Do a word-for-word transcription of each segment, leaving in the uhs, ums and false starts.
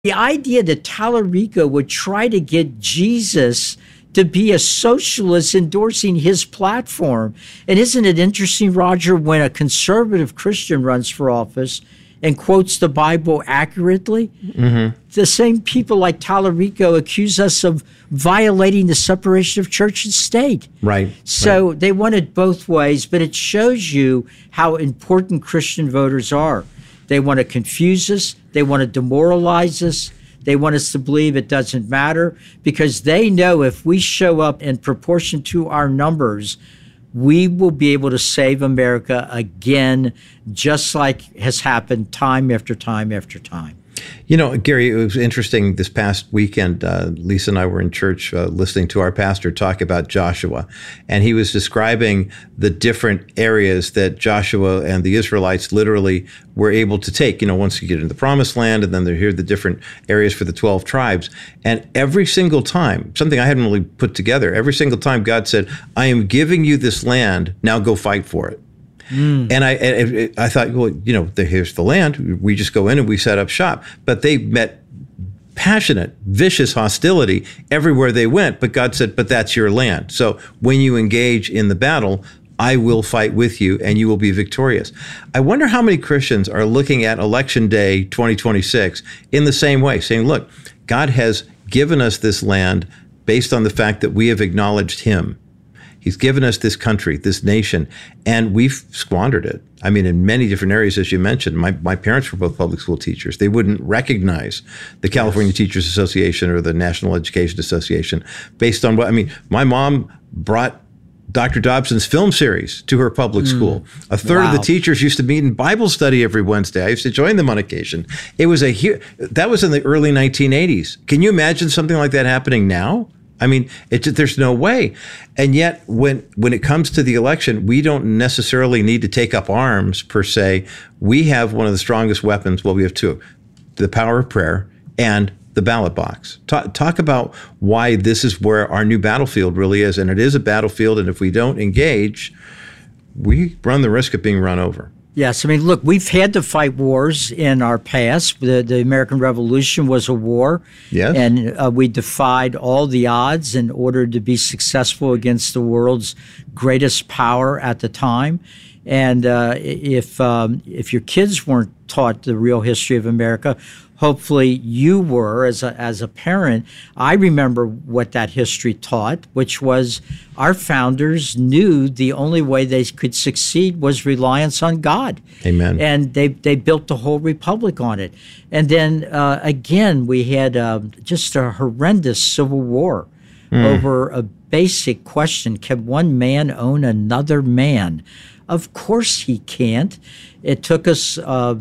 The idea that Tallarico would try to get Jesus to be a socialist endorsing his platform. And isn't it interesting, Roger, when a conservative Christian runs for office and quotes the Bible accurately, mm-hmm. the same people like Tallarico accuse us of violating the separation of church and state. Right. So right. they want it both ways, but it shows you how important Christian voters are. They want to confuse us. They want to demoralize us. They want us to believe it doesn't matter because they know if we show up in proportion to our numbers, we will be able to save America again, just like has happened time after time after time. You know, Gary, it was interesting this past weekend. Uh, Lisa and I were in church uh, listening to our pastor talk about Joshua, and he was describing the different areas that Joshua and the Israelites literally were able to take. You know, once you get into the promised land, and then they're here the different areas for the twelve tribes. And every single time, something I hadn't really put together, every single time God said, I am giving you this land, now go fight for it. Mm. And I, and I thought, well, you know, here's the land. We just go in and we set up shop. But they met passionate, vicious hostility everywhere they went. But God said, but that's your land. So when you engage in the battle, I will fight with you and you will be victorious. I wonder how many Christians are looking at Election Day twenty twenty-six in the same way, saying, look, God has given us this land based on the fact that we have acknowledged him. He's given us this country, this nation, and we've squandered it. I mean, in many different areas, as you mentioned. My, my parents were both public school teachers. They wouldn't recognize the California yes. Teachers Association or the National Education Association based on what, I mean, my mom brought Doctor Dobson's film series to her public mm. school. A third wow. of the teachers used to meet in Bible study every Wednesday. I used to join them on occasion. It was a, that was in the early nineteen eighties. Can you imagine something like that happening now? I mean, it, there's no way. And yet, when when it comes to the election, we don't necessarily need to take up arms, per se. We have one of the strongest weapons. Well, we have two, the power of prayer and the ballot box. Talk, talk about why this is where our new battlefield really is. And it is a battlefield. And if we don't engage, we run the risk of being run over. Yes, I mean, look, we've had to fight wars in our past. The, the American Revolution was a war, yes. and uh, we defied all the odds in order to be successful against the world's greatest power at the time. And uh, if um, if your kids weren't taught the real history of America, hopefully you were as a, as a parent. I remember what that history taught, which was our founders knew the only way they could succeed was reliance on God. Amen. And they, they built the whole republic on it. And then uh, again, we had uh, just a horrendous civil war mm. over a basic question. Can one man own another man? Of course he can't. It took us uh,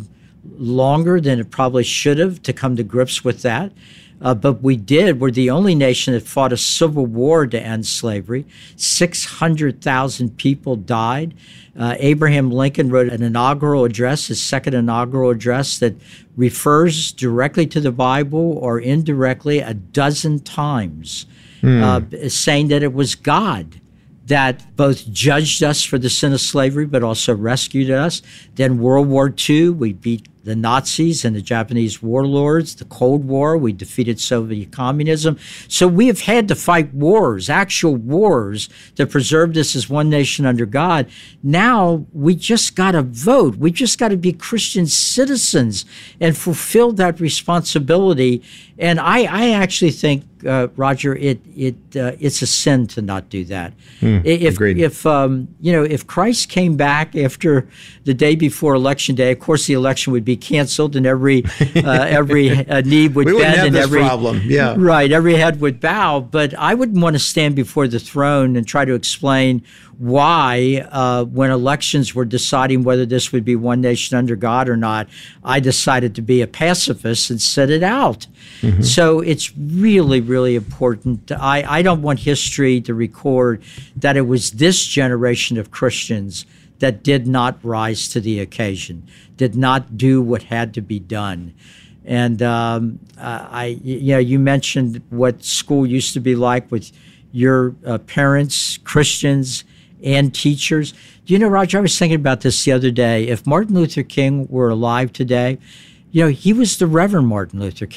longer than it probably should have to come to grips with that. Uh, but we did. We're the only nation that fought a civil war to end slavery. six hundred thousand people died. Uh, Abraham Lincoln wrote an inaugural address, his second inaugural address, that refers directly to the Bible or indirectly a dozen times, mm. uh, saying that it was God that both judged us for the sin of slavery, but also rescued us. Then World War Two, we beat the Nazis and the Japanese warlords. The Cold War, we defeated Soviet communism. So we have had to fight wars, actual wars, that preserved us as one nation under God. Now we just got to vote. We just got to be Christian citizens and fulfill that responsibility. And I, I actually think, uh, Roger, it it uh, it's a sin to not do that. Mm, if agreed. if um, you know, if Christ came back after the day before Election Day, of course the election would be canceled and every uh, every uh, knee would we bend have and this every problem. Yeah. right every head would bow. But I wouldn't want to stand before the throne and try to explain why, uh, when elections were deciding whether this would be one nation under God or not, I decided to be a pacifist and sit it out. Mm-hmm. So it's really, really important. I, I don't want history to record that it was this generation of Christians that did not rise to the occasion, did not do what had to be done. And um, uh, I, you know, you mentioned what school used to be like with your uh, parents, Christians, and teachers. Do you know, Roger, I was thinking about this the other day. If Martin Luther King were alive today, you know, he was the Reverend Martin Luther King.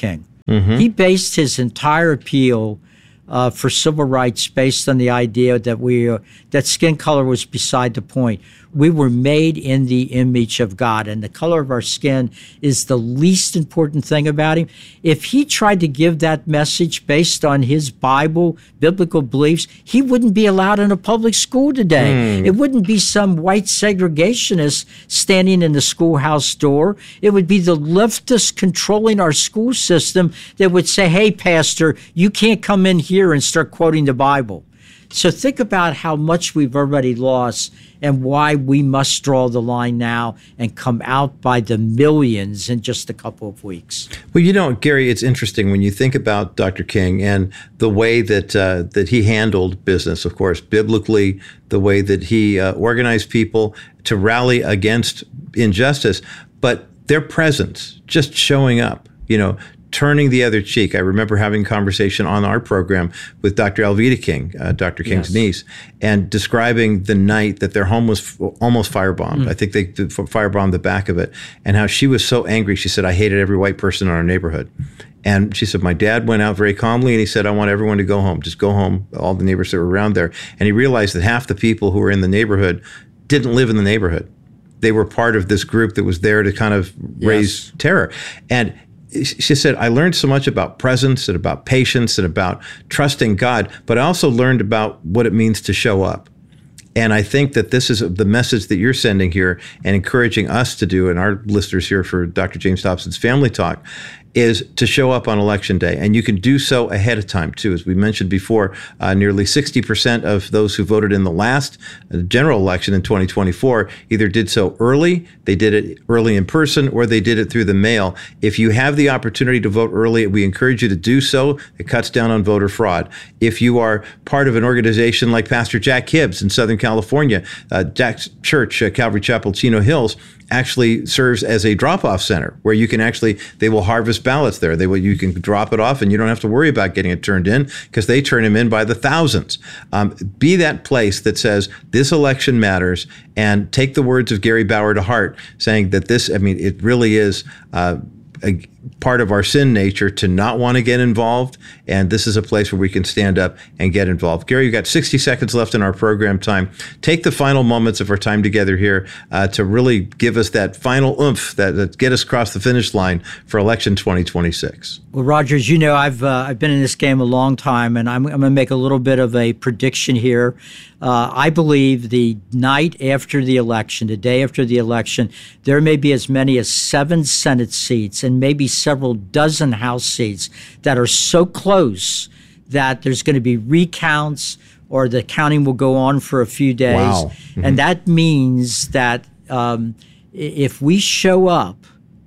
Mm-hmm. He based his entire appeal uh, for civil rights based on the idea that we uh, that skin color was beside the point. We were made in the image of God, and the color of our skin is the least important thing about him. If he tried to give that message based on his Bible, biblical beliefs, he wouldn't be allowed in a public school today. Mm. It wouldn't be some white segregationist standing in the schoolhouse door. It would be the leftists controlling our school system that would say, hey, pastor, you can't come in here and start quoting the Bible. So think about how much we've already lost and why we must draw the line now and come out by the millions in just a couple of weeks. Well, you know, Gary, it's interesting when you think about Doctor King and the way that uh, that he handled business, of course, biblically, the way that he uh, organized people to rally against injustice, but their presence, just showing up, you know, turning the other cheek. I remember having a conversation on our program with Doctor Alveda King, uh, Doctor King's yes. niece, and describing the night that their home was f- almost firebombed. Mm. I think they firebombed the back of it, and how she was so angry. She said, I hated every white person in our neighborhood. And she said, my dad went out very calmly and he said, I want everyone to go home. Just go home, all the neighbors that were around there. And he realized that half the people who were in the neighborhood didn't live in the neighborhood. They were part of this group that was there to kind of raise yes. terror. And she said, I learned so much about presence and about patience and about trusting God, but I also learned about what it means to show up. And I think that this is the message that you're sending here and encouraging us to do, and our listeners here for Doctor James Dobson's Family Talk, is to show up on Election Day. And you can do so ahead of time, too. As we mentioned before, uh, nearly sixty percent of those who voted in the last uh, general election in twenty twenty-four either did so early, they did it early in person, or they did it through the mail. If you have the opportunity to vote early, we encourage you to do so. It cuts down on voter fraud. If you are part of an organization like Pastor Jack Hibbs in Southern California, uh, Jack's church, uh, Calvary Chapel, Chino Hills, actually serves as a drop-off center where you can actually, they will harvest ballots there. They will, you can drop it off and you don't have to worry about getting it turned in because they turn them in by the thousands. Um, be that place that says this election matters, and take the words of Gary Bauer to heart, saying that this, I mean, it really is uh, a part of our sin nature to not want to get involved, and this is a place where we can stand up and get involved. Gary, you've got sixty seconds left in our program time. Take the final moments of our time together here uh, to really give us that final oomph that, that get us across the finish line for election twenty twenty-six. Well, Roger, as you know, I've uh, I've been in this game a long time, and I'm, I'm going to make a little bit of a prediction here. Uh, I believe the night after the election, the day after the election, there may be as many as seven Senate seats and maybe several dozen House seats that are so close that there's going to be recounts or the counting will go on for a few days. Wow. Mm-hmm. And that means that um, if we show up,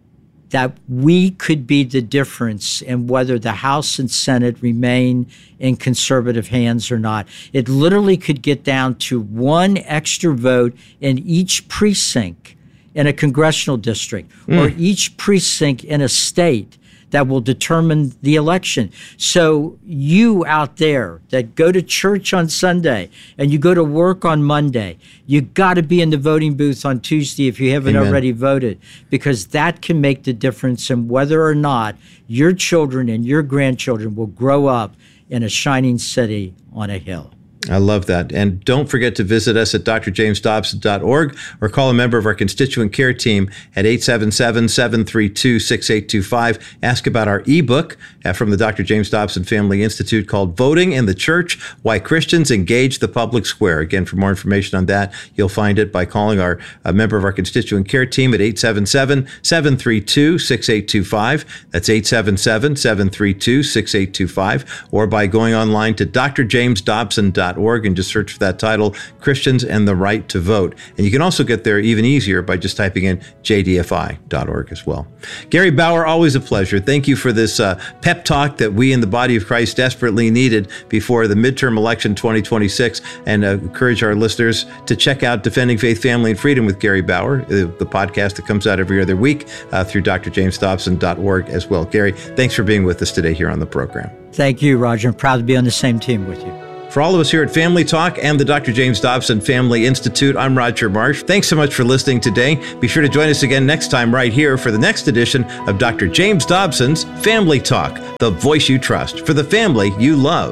that we could be the difference in whether the House and Senate remain in conservative hands or not. It literally could get down to one extra vote in each precinct in a congressional district mm. or each precinct in a state that will determine the election. So you out there that go to church on Sunday and you go to work on Monday, you got to be in the voting booth on Tuesday if you haven't Amen. already voted, because that can make the difference in whether or not your children and your grandchildren will grow up in a shining city on a hill. I love that. And don't forget to visit us at d r james dobson dot org or call a member of our constituent care team at eight seven seven, seven three two, six eight two five. Ask about our ebook from the Doctor James Dobson Family Institute called Voting in the Church, Why Christians Engage the Public Square. Again, for more information on that, you'll find it by calling our a member of our constituent care team at eight seven seven, seven three two, six eight two five. That's eight seven seven, seven three two, six eight two five. Or by going online to d r james dobson dot org and just search for that title, Christians and the Right to Vote. And you can also get there even easier by just typing in j d f i dot org as well. Gary Bauer, always a pleasure. Thank you for this uh, pep talk that we in the body of Christ desperately needed before the midterm election twenty twenty-six, and uh, encourage our listeners to check out Defending Faith, Family, and Freedom with Gary Bauer, the, the podcast that comes out every other week uh, through d r james dobson dot org as well. Gary, thanks for being with us today here on the program. Thank you, Roger. I'm proud to be on the same team with you. For all of us here at Family Talk and the Doctor James Dobson Family Institute, I'm Roger Marsh. Thanks so much for listening today. Be sure to join us again next time right here for the next edition of Doctor James Dobson's Family Talk, the voice you trust for the family you love.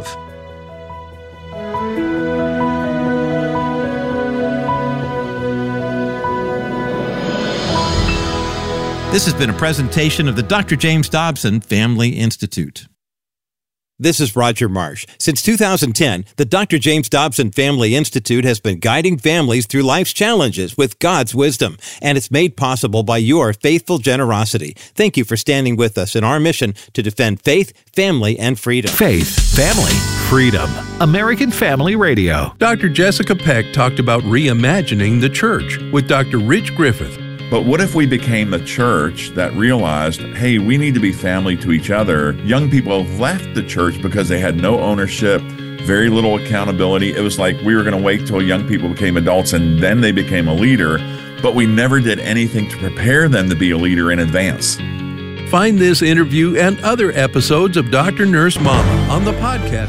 This has been a presentation of the Doctor James Dobson Family Institute. This is Roger Marsh. Since two thousand ten, the Doctor James Dobson Family Institute has been guiding families through life's challenges with God's wisdom, and it's made possible by your faithful generosity. Thank you for standing with us in our mission to defend faith, family, and freedom. Faith, family, freedom. American Family Radio. Doctor Jessica Peck talked about reimagining the church with Doctor Rich Griffith. But what if we became the church that realized, hey, we need to be family to each other? Young people have left the church because they had no ownership, very little accountability. It was like we were going to wait till young people became adults and then they became a leader, but we never did anything to prepare them to be a leader in advance. Find this interview and other episodes of Doctor Nurse Mama on the podcast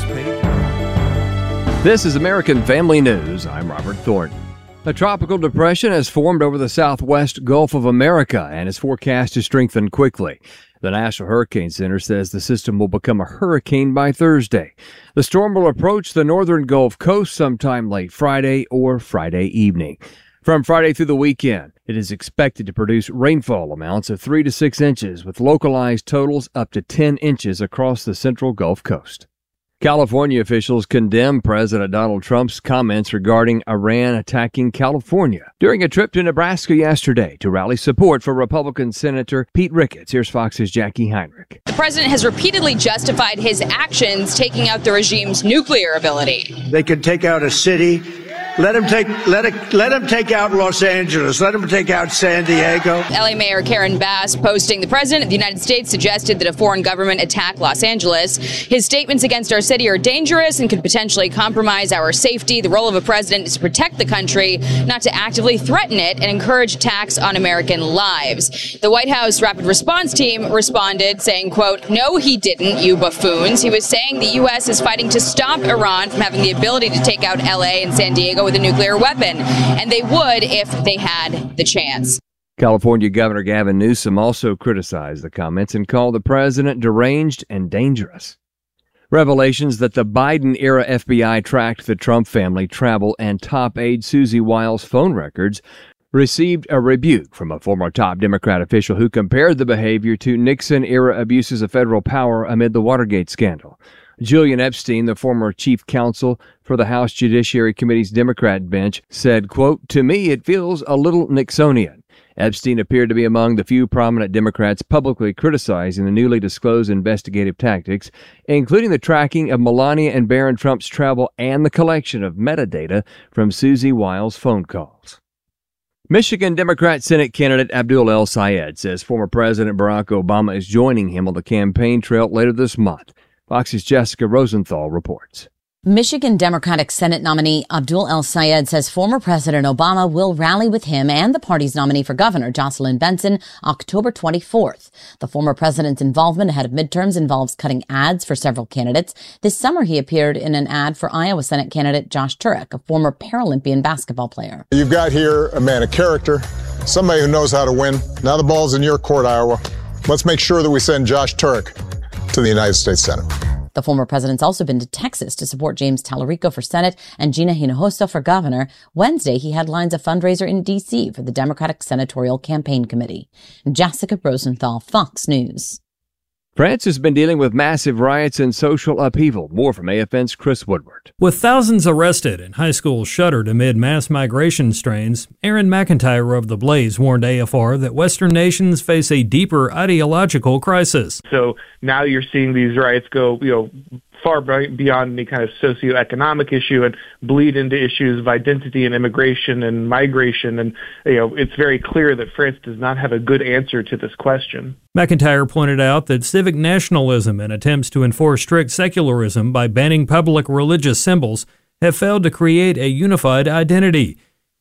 page. This is American Family News. I'm Robert Thornton. A tropical depression has formed over the southwest Gulf of America and is forecast to strengthen quickly. The National Hurricane Center says the system will become a hurricane by Thursday. The storm will approach the northern Gulf Coast sometime late Friday or Friday evening. From Friday through the weekend, it is expected to produce rainfall amounts of three to six inches with localized totals up to ten inches across the central Gulf Coast. California officials condemn President Donald Trump's comments regarding Iran attacking California during a trip to Nebraska yesterday to rally support for Republican Senator Pete Ricketts. Here's Fox's Jackie Heinrich. The president has repeatedly justified his actions taking out the regime's nuclear ability. They could take out a city. Let him take let it, let him take out Los Angeles. Let him take out San Diego. L A Mayor Karen Bass posting, the president of the United States suggested that a foreign government attack Los Angeles. His statements against our city are dangerous and could potentially compromise our safety. The role of a president is to protect the country, not to actively threaten it and encourage attacks on American lives. The White House Rapid Response Team responded saying, quote, "No, he didn't, you buffoons." He was saying the U S is fighting to stop Iran from having the ability to take out L A and San Diego with a nuclear weapon, and they would if they had the chance. California Governor Gavin Newsom also criticized the comments and called the president deranged and dangerous. Revelations that the Biden-era F B I tracked the Trump family travel and top aide Susie Wiles' phone records received a rebuke from a former top Democrat official who compared the behavior to Nixon-era abuses of federal power amid the Watergate scandal. Julian Epstein, the former chief counsel for the House Judiciary Committee's Democrat bench, said, quote, "To me, it feels a little Nixonian." Epstein appeared to be among the few prominent Democrats publicly criticizing the newly disclosed investigative tactics, including the tracking of Melania and Barron Trump's travel and the collection of metadata from Susie Wiles' phone calls. Michigan Democrat Senate candidate Abdul El-Sayed says former President Barack Obama is joining him on the campaign trail later this month. Fox's Jessica Rosenthal reports. Michigan Democratic Senate nominee Abdul El-Sayed says former President Obama will rally with him and the party's nominee for governor, Jocelyn Benson, October twenty-fourth. The former president's involvement ahead of midterms involves cutting ads for several candidates. This summer, he appeared in an ad for Iowa Senate candidate Josh Turek, a former Paralympian basketball player. You've got here a man of character, somebody who knows how to win. Now the ball's in your court, Iowa. Let's make sure that we send Josh Turek to the United States Senate. The former president's also been to Texas to support James Tallarico for Senate and Gina Hinojosa for governor. Wednesday, he headlines a fundraiser in D C for the Democratic Senatorial Campaign Committee. Jessica Rosenthal, Fox News. France has been dealing with massive riots and social upheaval. More from A F N's Chris Woodward. With thousands arrested and high schools shuttered amid mass migration strains, Aaron McIntyre of The Blaze warned A F R that Western nations face a deeper ideological crisis. So now you're seeing these riots go, you know, far beyond any kind of socioeconomic issue and bleed into issues of identity and immigration and migration. And, you know, it's very clear that France does not have a good answer to this question. McIntyre pointed out that civic nationalism and attempts to enforce strict secularism by banning public religious symbols have failed to create a unified identity.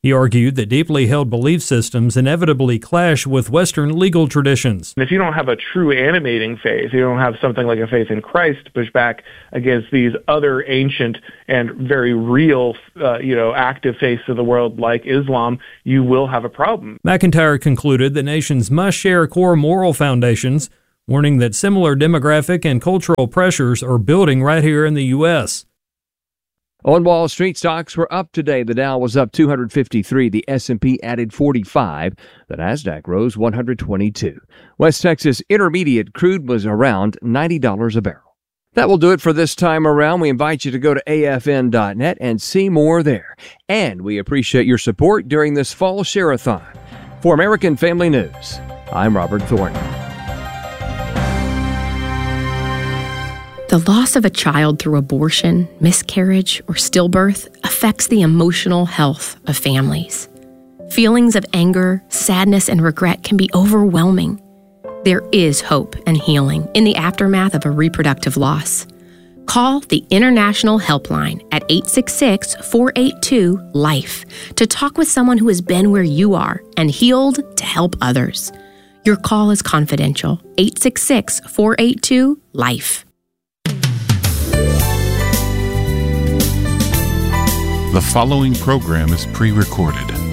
He argued that deeply held belief systems inevitably clash with Western legal traditions. If you don't have a true animating faith, you don't have something like a faith in Christ to push back against these other ancient and very real, uh, you know, active faiths of the world like Islam, you will have a problem. McIntyre concluded that nations must share core moral foundations, warning that similar demographic and cultural pressures are building right here in the U S On Wall Street, stocks were up today. The Dow was up two hundred fifty-three. The S and P added forty-five. The Nasdaq rose one hundred twenty-two. West Texas Intermediate crude was around ninety dollars a barrel. That will do it for this time around. We invite you to go to A F N dot net and see more there. And we appreciate your support during this fall share-a-thon. For American Family News, I'm Robert Thornton. The loss of a child through abortion, miscarriage, or stillbirth affects the emotional health of families. Feelings of anger, sadness, and regret can be overwhelming. There is hope and healing in the aftermath of a reproductive loss. Call the International Helpline at eight six six, four eight two, LIFE to talk with someone who has been where you are and healed to help others. Your call is confidential. eight six six, four eight two, LIFE. The following program is pre-recorded.